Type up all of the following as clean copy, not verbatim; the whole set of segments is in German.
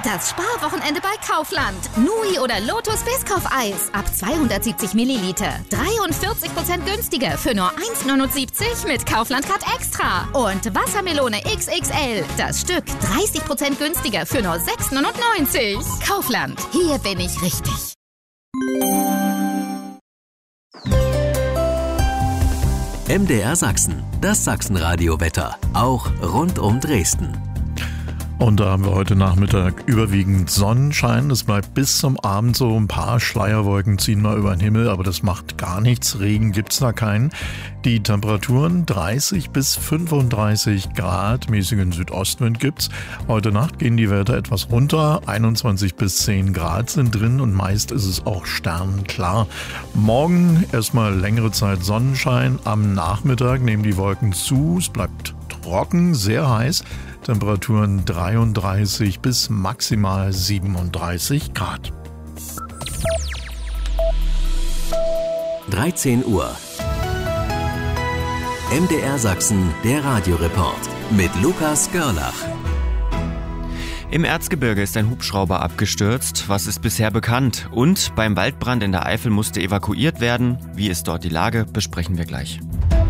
Das Sparwochenende bei Kaufland. Nui oder Lotus Biscoff-Eis ab 270 Milliliter. 43% günstiger für nur 1,79 mit Kaufland Card Extra. Und Wassermelone XXL. Das Stück 30% günstiger für nur 6,99. Kaufland. Hier bin ich richtig. MDR Sachsen. Das Sachsenradio-Wetter. Auch rund um Dresden. Und da haben wir heute Nachmittag überwiegend Sonnenschein. Es bleibt bis zum Abend so. Ein paar Schleierwolken ziehen mal über den Himmel, aber das macht gar nichts. Regen gibt's da keinen. Die Temperaturen 30 bis 35 Grad. Mäßigen Südostwind gibt's. Heute Nacht gehen die Werte etwas runter. 21 bis 10 Grad sind drin und meist ist es auch sternenklar. Morgen erstmal längere Zeit Sonnenschein. Am Nachmittag nehmen die Wolken zu. Es bleibt trocken, sehr heiß. Temperaturen 33 bis maximal 37 Grad. 13 Uhr. MDR Sachsen, der Radioreport mit Lukas Görlach. Im Erzgebirge ist ein Hubschrauber abgestürzt. Was ist bisher bekannt? Und beim Waldbrand in der Eifel musste evakuiert werden. Wie ist dort die Lage? Besprechen wir gleich.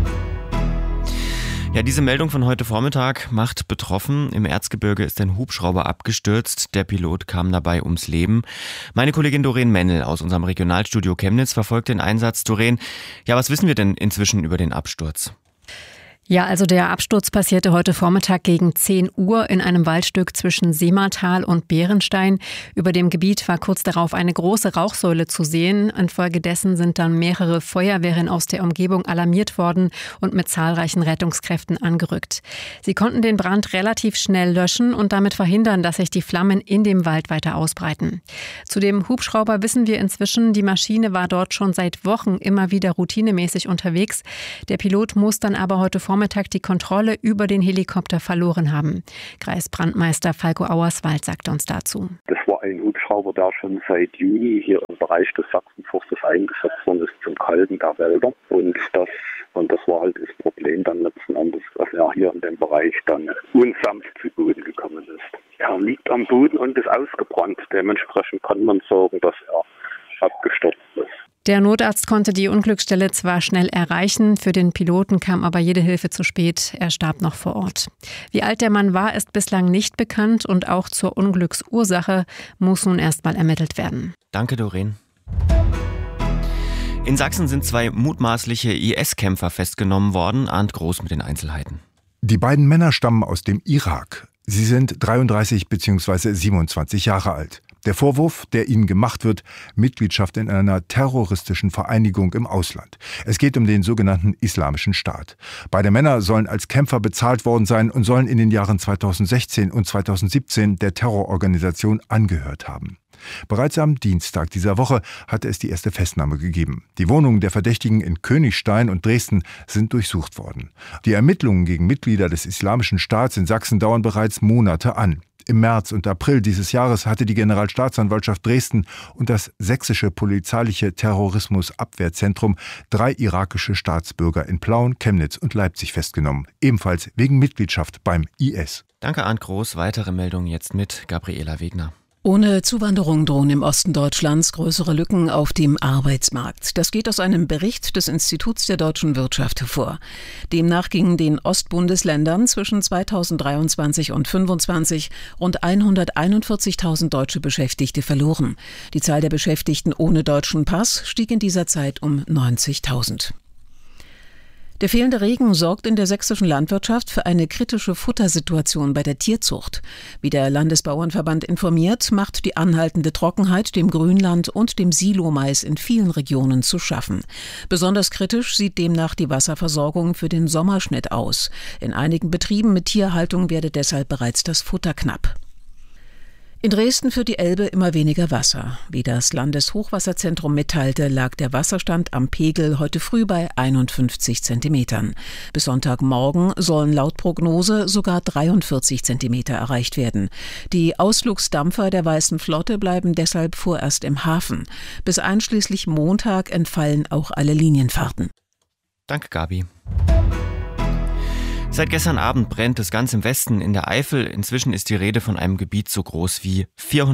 Ja, diese Meldung von heute Vormittag macht betroffen. Im Erzgebirge ist ein Hubschrauber abgestürzt. Der Pilot kam dabei ums Leben. Meine Kollegin Doreen Mennel aus unserem Regionalstudio Chemnitz verfolgt den Einsatz. Doreen, ja, was wissen wir denn inzwischen über den Absturz? Ja, also der Absturz passierte heute Vormittag gegen 10 Uhr in einem Waldstück zwischen Seematal und Bärenstein. Über dem Gebiet war kurz darauf eine große Rauchsäule zu sehen. Infolgedessen sind dann mehrere Feuerwehren aus der Umgebung alarmiert worden und mit zahlreichen Rettungskräften angerückt. Sie konnten den Brand relativ schnell löschen und damit verhindern, dass sich die Flammen in dem Wald weiter ausbreiten. Zu dem Hubschrauber wissen wir inzwischen, die Maschine war dort schon seit Wochen immer wieder routinemäßig unterwegs. Der Pilot muss dann aber heute Vormittag die Kontrolle über den Helikopter verloren haben. Kreisbrandmeister Falco Auerswald sagte uns dazu. Das war ein Hubschrauber, der schon seit Juni hier im Bereich des Sachsenforstes eingesetzt worden ist zum Kalten der Wälder. Und das war halt das Problem dann letzten Endes, dass er hier in dem Bereich dann unsanft zu Boden gekommen ist. Er liegt am Boden und ist ausgebrannt. Dementsprechend kann man sagen, dass er abgestürzt ist. Der Notarzt konnte die Unglücksstelle zwar schnell erreichen, für den Piloten kam aber jede Hilfe zu spät. Er starb noch vor Ort. Wie alt der Mann war, ist bislang nicht bekannt und auch zur Unglücksursache muss nun erstmal ermittelt werden. Danke, Doreen. In Sachsen sind 2 mutmaßliche IS-Kämpfer festgenommen worden. Arndt Groß mit den Einzelheiten. Die beiden Männer stammen aus dem Irak. Sie sind 33 bzw. 27 Jahre alt. Der Vorwurf, der ihnen gemacht wird, Mitgliedschaft in einer terroristischen Vereinigung im Ausland. Es geht um den sogenannten Islamischen Staat. Beide Männer sollen als Kämpfer bezahlt worden sein und sollen in den Jahren 2016 und 2017 der Terrororganisation angehört haben. Bereits am Dienstag dieser Woche hatte es die erste Festnahme gegeben. Die Wohnungen der Verdächtigen in Königstein und Dresden sind durchsucht worden. Die Ermittlungen gegen Mitglieder des Islamischen Staats in Sachsen dauern bereits Monate an. Im März und April dieses Jahres hatte die Generalstaatsanwaltschaft Dresden und das sächsische polizeiliche Terrorismusabwehrzentrum 3 irakische Staatsbürger in Plauen, Chemnitz und Leipzig festgenommen, ebenfalls wegen Mitgliedschaft beim IS. Danke, Arndt Groß. Weitere Meldungen jetzt mit Gabriela Wegner. Ohne Zuwanderung drohen im Osten Deutschlands größere Lücken auf dem Arbeitsmarkt. Das geht aus einem Bericht des Instituts der deutschen Wirtschaft hervor. Demnach gingen den Ostbundesländern zwischen 2023 und 2025 rund 141.000 deutsche Beschäftigte verloren. Die Zahl der Beschäftigten ohne deutschen Pass stieg in dieser Zeit um 90.000. Der fehlende Regen sorgt in der sächsischen Landwirtschaft für eine kritische Futtersituation bei der Tierzucht. Wie der Landesbauernverband informiert, macht die anhaltende Trockenheit dem Grünland und dem Silomais in vielen Regionen zu schaffen. Besonders kritisch sieht demnach die Wasserversorgung für den Sommerschnitt aus. In einigen Betrieben mit Tierhaltung werde deshalb bereits das Futter knapp. In Dresden führt die Elbe immer weniger Wasser. Wie das Landeshochwasserzentrum mitteilte, lag der Wasserstand am Pegel heute früh bei 51 Zentimetern. Bis Sonntagmorgen sollen laut Prognose sogar 43 Zentimeter erreicht werden. Die Ausflugsdampfer der Weißen Flotte bleiben deshalb vorerst im Hafen. Bis einschließlich Montag entfallen auch alle Linienfahrten. Danke, Gabi. Seit gestern Abend brennt es ganz im Westen in der Eifel. Inzwischen ist die Rede von einem Gebiet so groß wie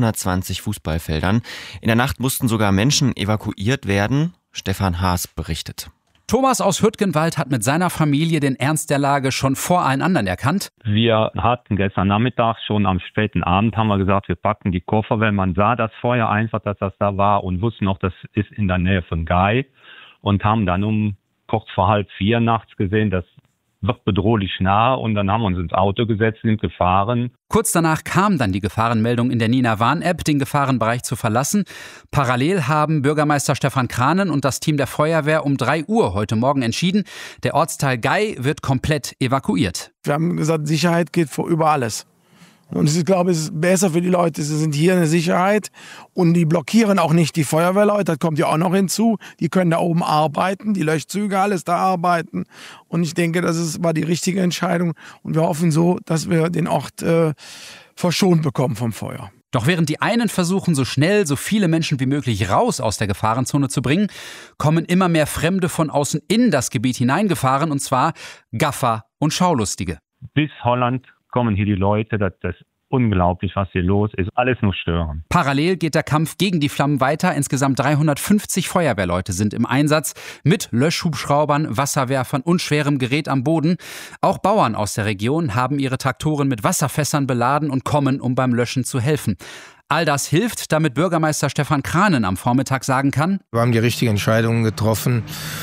420 Fußballfeldern. In der Nacht mussten sogar Menschen evakuiert werden. Stefan Haas berichtet. Thomas aus Hürtgenwald hat mit seiner Familie den Ernst der Lage schon vor allen anderen erkannt. Wir hatten gestern Nachmittag, schon am späten Abend, haben wir gesagt, wir packen die Koffer, weil man sah das Feuer einfach, dass das da war und wussten noch, das ist in der Nähe von Gei und haben dann um kurz vor 3:30 nachts gesehen, das wird bedrohlich nah und dann haben wir uns ins Auto gesetzt, sind gefahren. Kurz danach kam dann die Gefahrenmeldung in der Nina Warn-App, den Gefahrenbereich zu verlassen. Parallel haben Bürgermeister Stefan Kranen und das Team der Feuerwehr um 3 Uhr heute Morgen entschieden, der Ortsteil Gei wird komplett evakuiert. Wir haben gesagt, Sicherheit geht über alles. Und ich glaube, es ist besser für die Leute, sie sind hier in der Sicherheit und die blockieren auch nicht die Feuerwehrleute, das kommt ja auch noch hinzu. Die können da oben arbeiten, die Löschzüge, alles da arbeiten. Und ich denke, war die richtige Entscheidung und wir hoffen so, dass wir den Ort verschont bekommen vom Feuer. Doch während die einen versuchen, so schnell so viele Menschen wie möglich raus aus der Gefahrenzone zu bringen, kommen immer mehr Fremde von außen in das Gebiet hineingefahren, und zwar Gaffer und Schaulustige. Bis Holland kommen hier die Leute, das ist unglaublich, was hier los ist. Alles nur stören. Parallel geht der Kampf gegen die Flammen weiter. Insgesamt 350 Feuerwehrleute sind im Einsatz mit Löschhubschraubern, Wasserwerfern und schwerem Gerät am Boden. Auch Bauern aus der Region haben ihre Traktoren mit Wasserfässern beladen und kommen, um beim Löschen zu helfen. All das hilft, damit Bürgermeister Stefan Kranen am Vormittag sagen kann: Wir haben die richtigen Entscheidungen getroffen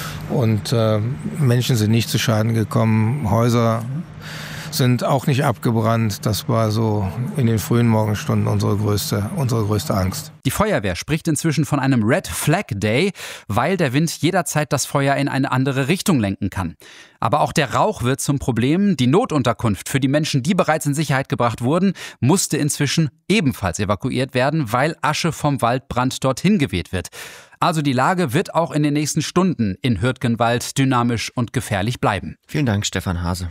und Menschen sind nicht zu Schaden gekommen. Häuser sind auch nicht abgebrannt. Das war so in den frühen Morgenstunden unsere größte Angst. Die Feuerwehr spricht inzwischen von einem Red Flag Day, weil der Wind jederzeit das Feuer in eine andere Richtung lenken kann. Aber auch der Rauch wird zum Problem. Die Notunterkunft für die Menschen, die bereits in Sicherheit gebracht wurden, musste inzwischen ebenfalls evakuiert werden, weil Asche vom Waldbrand dorthin geweht wird. Also die Lage wird auch in den nächsten Stunden in Hürtgenwald dynamisch und gefährlich bleiben. Vielen Dank, Stefan Haase.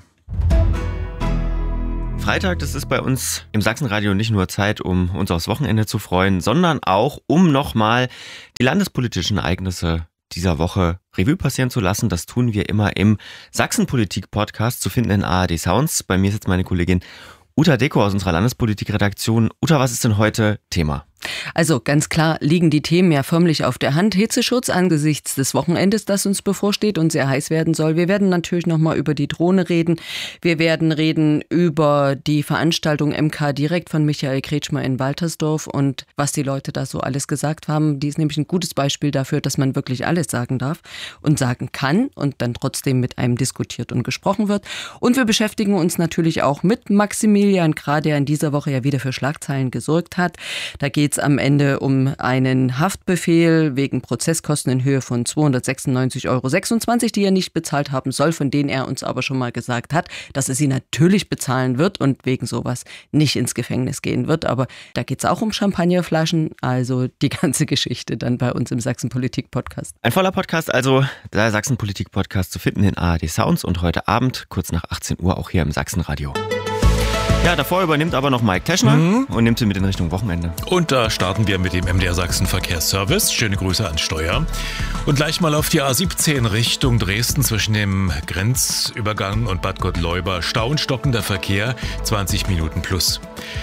Freitag, das ist bei uns im Sachsenradio nicht nur Zeit, um uns aufs Wochenende zu freuen, sondern auch, um nochmal die landespolitischen Ereignisse dieser Woche Revue passieren zu lassen. Das tun wir immer im Sachsenpolitik-Podcast, zu finden in ARD Sounds. Bei mir ist jetzt meine Kollegin Uta Deko aus unserer Landespolitik-Redaktion. Uta, was ist denn heute Thema? Also ganz klar liegen die Themen ja förmlich auf der Hand. Hitzeschutz angesichts des Wochenendes, das uns bevorsteht und sehr heiß werden soll. Wir werden natürlich nochmal über die Drohne reden. Wir werden reden über die Veranstaltung MK Direkt von Michael Kretschmer in Waltersdorf und was die Leute da so alles gesagt haben. Die ist nämlich ein gutes Beispiel dafür, dass man wirklich alles sagen darf und sagen kann und dann trotzdem mit einem diskutiert und gesprochen wird. Und wir beschäftigen uns natürlich auch mit Maximilian Krah, der in dieser Woche ja wieder für Schlagzeilen gesorgt hat. Da geht am Ende um einen Haftbefehl wegen Prozesskosten in Höhe von 296,26 €, die er nicht bezahlt haben soll, von denen er uns aber schon mal gesagt hat, dass er sie natürlich bezahlen wird und wegen sowas nicht ins Gefängnis gehen wird. Aber da geht es auch um Champagnerflaschen, also die ganze Geschichte dann bei uns im Sachsenpolitik-Podcast. Ein voller Podcast, also der Sachsenpolitik-Podcast zu finden in ARD Sounds und heute Abend, kurz nach 18 Uhr, auch hier im Sachsenradio. Ja, davor übernimmt aber noch Mike Teschner und nimmt sie mit in Richtung Wochenende. Und da starten wir mit dem MDR Sachsen Verkehrsservice. Schöne Grüße ans Steuer. Und gleich mal auf die A17 Richtung Dresden zwischen dem Grenzübergang und Bad Gottleuba. Stau und stockender Verkehr, 20 Minuten plus.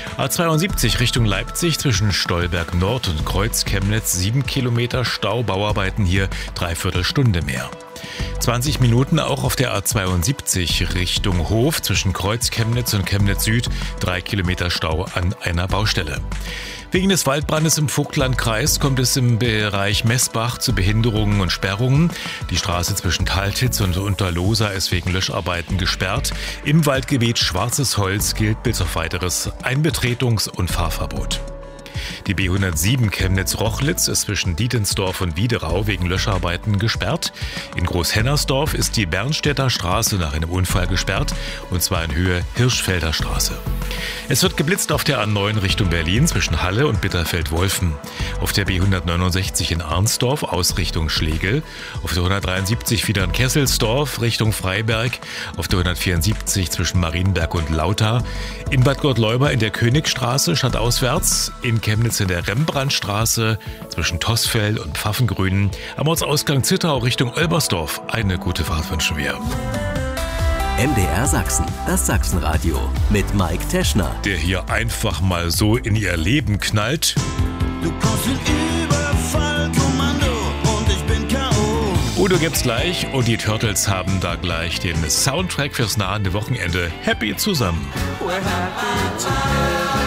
A72 Richtung Leipzig zwischen Stolberg Nord und Kreuz Chemnitz 7 Kilometer Stau, Bauarbeiten hier 3/4 Stunde mehr. 20 Minuten auch auf der A72 Richtung Hof zwischen Kreuz Chemnitz und Chemnitz Süd, 3 Kilometer Stau an einer Baustelle. Wegen des Waldbrandes im Vogtlandkreis kommt es im Bereich Messbach zu Behinderungen und Sperrungen. Die Straße zwischen Taltitz und Unterlohsa ist wegen Löscharbeiten gesperrt. Im Waldgebiet Schwarzes Holz gilt bis auf weiteres ein Betretungs- und Fahrverbot. Die B107 Chemnitz-Rochlitz ist zwischen Dietensdorf und Wiederau wegen Löscharbeiten gesperrt. In Großhennersdorf ist die Bernstädter Straße nach einem Unfall gesperrt, und zwar in Höhe Hirschfelder Straße. Es wird geblitzt auf der A9 Richtung Berlin zwischen Halle und Bitterfeld-Wolfen. Auf der B169 in Arnsdorf aus Richtung Schlegel. Auf der 173 wieder in Kesselsdorf Richtung Freiberg. Auf der 174 zwischen Marienberg und Lauter. In Bad Gottleuba in der Königstraße stadtauswärts. In Chemnitz in der Rembrandtstraße zwischen Tossfeld und Pfaffengrünen. Am Ortsausgang Zittau Richtung Olbersdorf. Eine gute Fahrt wünschen wir. MDR Sachsen, das Sachsenradio mit Mike Teschner. Der hier einfach mal so in ihr Leben knallt. Du kommst wie Überfallkommando und ich bin K.O. Udo gibt's gleich und die Turtles haben da gleich den Soundtrack fürs nahende Wochenende. Happy zusammen. We're happy together.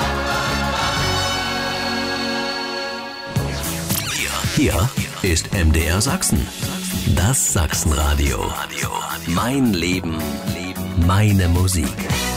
Hier ist MDR Sachsen, das Sachsenradio. Mein Leben, meine Musik.